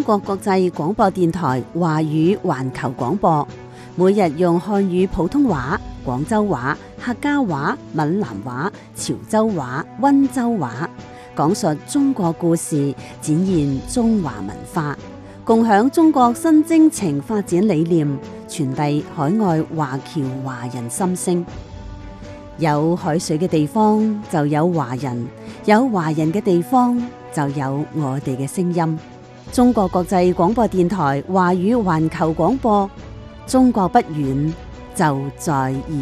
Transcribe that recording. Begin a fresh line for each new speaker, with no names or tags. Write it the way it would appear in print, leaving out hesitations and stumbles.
國國際廣播電台華語環球廣播，每日用漢語普通話、廣州話、客家話、閩南話、潮州話、溫州話，講述中國故事，展現中華文化，共享中國新征程發展理念，傳遞海外華僑華人心聲。有海水嘅地方就有華人，有華人嘅地方就有我哋嘅聲音。中國國際廣播電台華語環球廣播，中國不遠，就在